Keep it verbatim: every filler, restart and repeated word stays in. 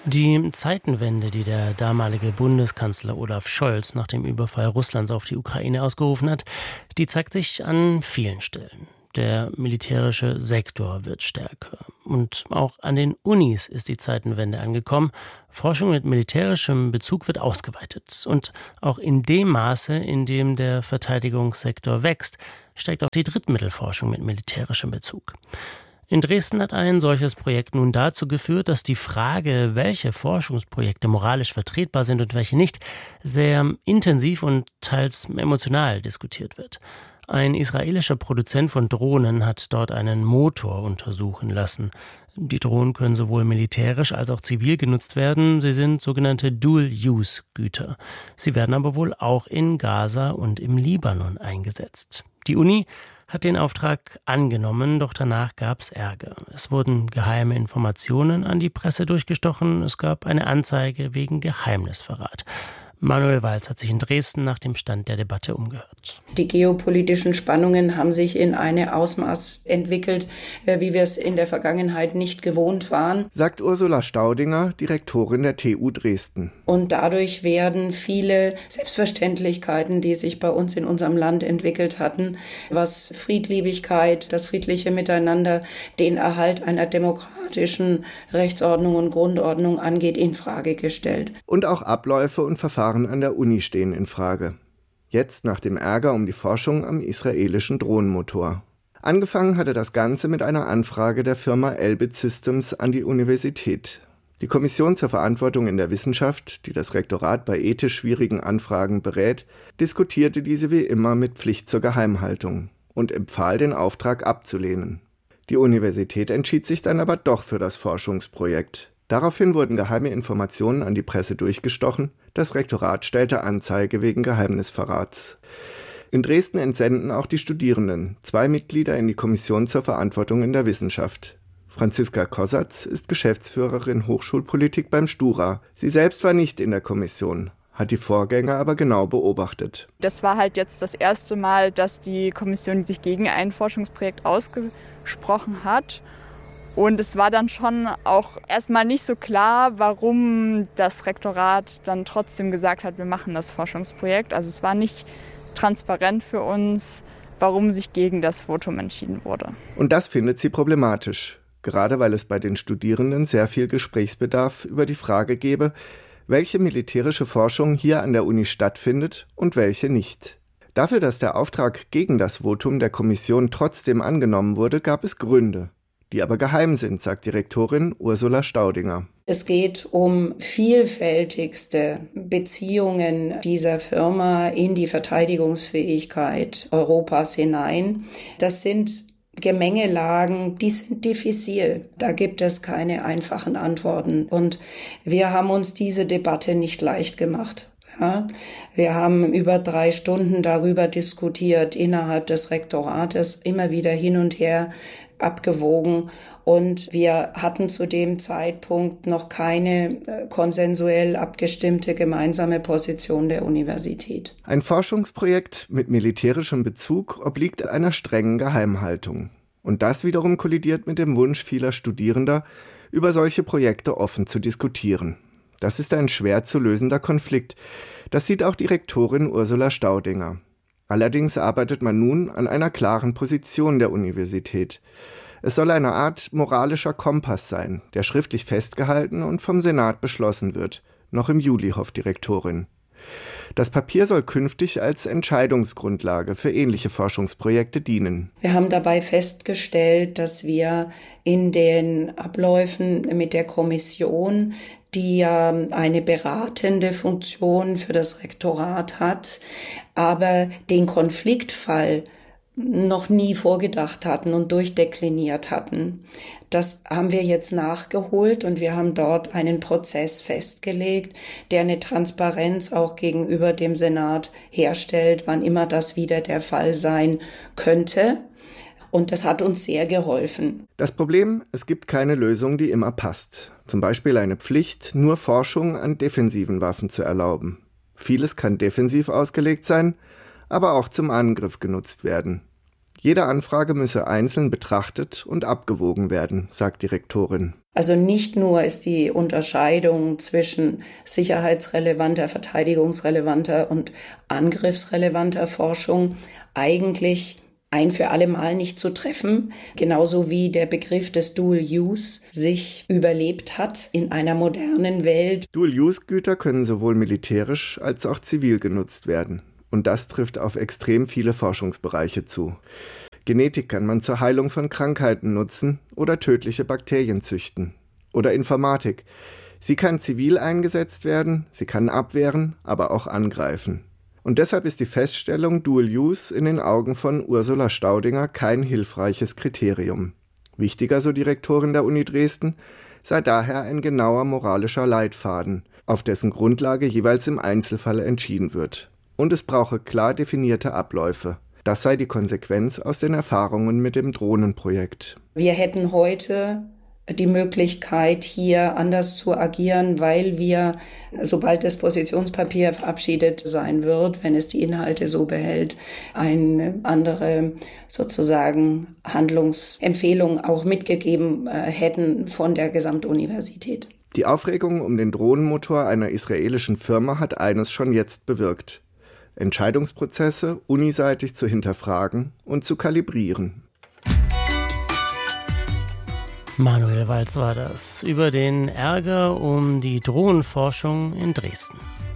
Die Zeitenwende, die der damalige Bundeskanzler Olaf Scholz nach dem Überfall Russlands auf die Ukraine ausgerufen hat, die zeigt sich an vielen Stellen. Der militärische Sektor wird stärker. Und auch an den Unis ist die Zeitenwende angekommen. Forschung mit militärischem Bezug wird ausgeweitet. Und auch in dem Maße, in dem der Verteidigungssektor wächst, steigt auch die Drittmittelforschung mit militärischem Bezug. In Dresden hat ein solches Projekt nun dazu geführt, dass die Frage, welche Forschungsprojekte moralisch vertretbar sind und welche nicht, sehr intensiv und teils emotional diskutiert wird. Ein israelischer Produzent von Drohnen hat dort einen Motor untersuchen lassen. Die Drohnen können sowohl militärisch als auch zivil genutzt werden. Sie sind sogenannte Dual-Use-Güter. Sie werden aber wohl auch in Gaza und im Libanon eingesetzt. Die Uni hat den Auftrag angenommen, doch danach gab es Ärger. Es wurden geheime Informationen an die Presse durchgestochen. Es gab eine Anzeige wegen Geheimnisverrat. Manuel Walz hat sich in Dresden nach dem Stand der Debatte umgehört. Die geopolitischen Spannungen haben sich in eine Ausmaß entwickelt, wie wir es in der Vergangenheit nicht gewohnt waren, sagt Ursula Staudinger, Direktorin der T U Dresden. Und dadurch werden viele Selbstverständlichkeiten, die sich bei uns in unserem Land entwickelt hatten, was Friedliebigkeit, das friedliche Miteinander, den Erhalt einer demokratischen Rechtsordnung und Grundordnung angeht, in Frage gestellt. Und auch Abläufe und Verfahren an der Uni stehen in Frage. Jetzt nach dem Ärger um die Forschung am israelischen Drohnenmotor. Angefangen hatte das Ganze mit einer Anfrage der Firma Elbit Systems an die Universität. Die Kommission zur Verantwortung in der Wissenschaft, die das Rektorat bei ethisch schwierigen Anfragen berät, diskutierte diese wie immer mit Pflicht zur Geheimhaltung und empfahl, den Auftrag abzulehnen. Die Universität entschied sich dann aber doch für das Forschungsprojekt. Daraufhin wurden geheime Informationen an die Presse durchgestochen. Das Rektorat stellte Anzeige wegen Geheimnisverrats. In Dresden entsenden auch die Studierenden zwei Mitglieder in die Kommission zur Verantwortung in der Wissenschaft. Franziska Kossatz ist Geschäftsführerin Hochschulpolitik beim Stura. Sie selbst war nicht in der Kommission, hat die Vorgänger aber genau beobachtet. Das war halt jetzt das erste Mal, dass die Kommission sich gegen ein Forschungsprojekt ausgesprochen hat. Und es war dann schon auch erstmal nicht so klar, warum das Rektorat dann trotzdem gesagt hat, wir machen das Forschungsprojekt. Also es war nicht transparent für uns, warum sich gegen das Votum entschieden wurde. Und das findet sie problematisch, gerade weil es bei den Studierenden sehr viel Gesprächsbedarf über die Frage gäbe, welche militärische Forschung hier an der Uni stattfindet und welche nicht. Dafür, dass der Auftrag gegen das Votum der Kommission trotzdem angenommen wurde, gab es Gründe, die aber geheim sind, sagt Direktorin Ursula Staudinger. Es geht um vielfältigste Beziehungen dieser Firma in die Verteidigungsfähigkeit Europas hinein. Das sind Gemengelagen, die sind diffizil. Da gibt es keine einfachen Antworten. Und wir haben uns diese Debatte nicht leicht gemacht. Ja, wir haben über drei Stunden darüber diskutiert, innerhalb des Rektorates, immer wieder hin und her abgewogen. Und wir hatten zu dem Zeitpunkt noch keine konsensuell abgestimmte gemeinsame Position der Universität. Ein Forschungsprojekt mit militärischem Bezug obliegt einer strengen Geheimhaltung. Und das wiederum kollidiert mit dem Wunsch vieler Studierender, über solche Projekte offen zu diskutieren. Das ist ein schwer zu lösender Konflikt. Das sieht auch Direktorin Ursula Staudinger. Allerdings arbeitet man nun an einer klaren Position der Universität. Es soll eine Art moralischer Kompass sein, der schriftlich festgehalten und vom Senat beschlossen wird. Noch im Juli, hofft Direktorin. Das Papier soll künftig als Entscheidungsgrundlage für ähnliche Forschungsprojekte dienen. Wir haben dabei festgestellt, dass wir in den Abläufen mit der Kommission, die ja eine beratende Funktion für das Rektorat hat, aber den Konfliktfall noch nie vorgedacht hatten und durchdekliniert hatten. Das haben wir jetzt nachgeholt und wir haben dort einen Prozess festgelegt, der eine Transparenz auch gegenüber dem Senat herstellt, wann immer das wieder der Fall sein könnte. Und das hat uns sehr geholfen. Das Problem, es gibt keine Lösung, die immer passt. Zum Beispiel eine Pflicht, nur Forschung an defensiven Waffen zu erlauben. Vieles kann defensiv ausgelegt sein, aber auch zum Angriff genutzt werden. Jede Anfrage müsse einzeln betrachtet und abgewogen werden, sagt die Rektorin. Also nicht nur ist die Unterscheidung zwischen sicherheitsrelevanter, verteidigungsrelevanter und angriffsrelevanter Forschung eigentlich ein für alle Mal nicht zu treffen, genauso wie der Begriff des Dual-Use sich überlebt hat in einer modernen Welt. Dual-Use-Güter können sowohl militärisch als auch zivil genutzt werden. Und das trifft auf extrem viele Forschungsbereiche zu. Genetik kann man zur Heilung von Krankheiten nutzen oder tödliche Bakterien züchten. Oder Informatik. Sie kann zivil eingesetzt werden, sie kann abwehren, aber auch angreifen. Und deshalb ist die Feststellung Dual Use in den Augen von Ursula Staudinger kein hilfreiches Kriterium. Wichtiger, so die Rektorin der Uni Dresden, sei daher ein genauer moralischer Leitfaden, auf dessen Grundlage jeweils im Einzelfall entschieden wird. Und es brauche klar definierte Abläufe. Das sei die Konsequenz aus den Erfahrungen mit dem Drohnenprojekt. Wir hätten heute die Möglichkeit, hier anders zu agieren, weil wir, sobald das Positionspapier verabschiedet sein wird, wenn es die Inhalte so behält, eine andere sozusagen Handlungsempfehlung auch mitgegeben äh, hätten von der Gesamtuniversität. Die Aufregung um den Drohnenmotor einer israelischen Firma hat eines schon jetzt bewirkt: Entscheidungsprozesse uniseitig zu hinterfragen und zu kalibrieren. Manuel Walz war das über den Ärger um die Drohnenforschung in Dresden.